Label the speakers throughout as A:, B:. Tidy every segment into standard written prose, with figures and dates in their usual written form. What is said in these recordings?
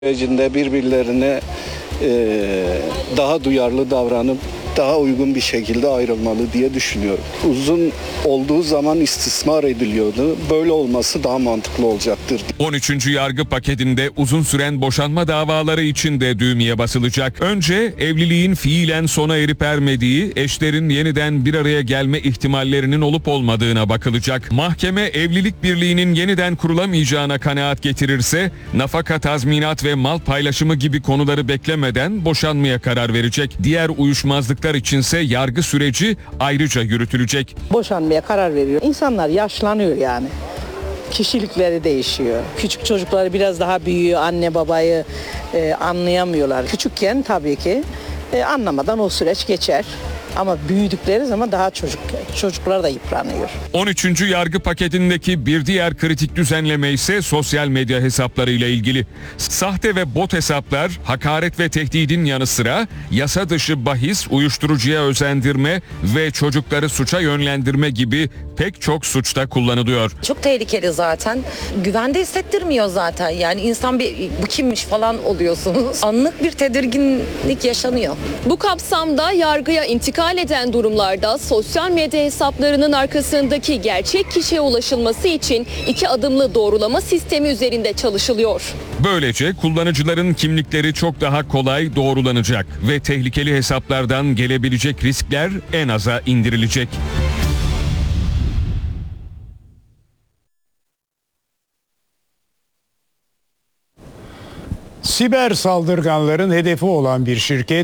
A: sürecinde birbirlerine daha duyarlı davranıp daha uygun bir şekilde ayrılmalı diye düşünüyorum. Uzun olduğu zaman istismar ediliyordu. Böyle olması daha mantıklı olacaktır.
B: 13. yargı paketinde uzun süren boşanma davaları için de düğmeye basılacak. Önce evliliğin fiilen sona erip ermediği, eşlerin yeniden bir araya gelme ihtimallerinin olup olmadığına bakılacak. Mahkeme evlilik birliğinin yeniden kurulamayacağına kanaat getirirse nafaka, tazminat ve mal paylaşımı gibi konuları beklemeden boşanmaya karar verecek. Diğer uyuşmazlıklar içinse yargı süreci ayrıca yürütülecek.
C: Boşanmaya karar veriyor. İnsanlar yaşlanıyor yani. Kişilikleri değişiyor. Küçük çocukları biraz daha büyüyor. Anne babayı anlayamıyorlar. Küçükken tabii ki anlamadan o süreç geçer. Ama büyüdükleri zaman daha çocuklar da yıpranıyor.
B: 13. yargı paketindeki bir diğer kritik düzenleme ise sosyal medya hesapları ile ilgili. Sahte ve bot hesaplar hakaret ve tehdidin yanı sıra yasa dışı bahis, uyuşturucuya özendirme ve çocukları suça yönlendirme gibi pek çok suçta kullanılıyor.
D: Çok tehlikeli zaten. Güvende hissettirmiyor zaten. Yani insan bu kimmiş falan oluyorsunuz. Anlık bir tedirginlik yaşanıyor.
E: Bu kapsamda yargıya intikal eden durumlarda sosyal medya hesaplarının arkasındaki gerçek kişiye ulaşılması için 2 adımlı doğrulama sistemi üzerinde çalışılıyor.
B: Böylece kullanıcıların kimlikleri çok daha kolay doğrulanacak ve tehlikeli hesaplardan gelebilecek riskler en aza indirilecek.
F: Siber saldırganların hedefi olan bir şirket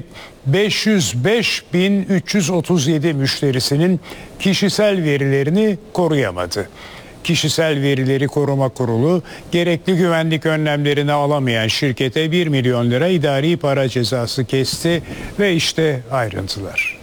F: 505.337 müşterisinin kişisel verilerini koruyamadı. Kişisel Verileri Koruma Kurulu gerekli güvenlik önlemlerini alamayan şirkete 1 milyon lira idari para cezası kesti ve işte ayrıntılar.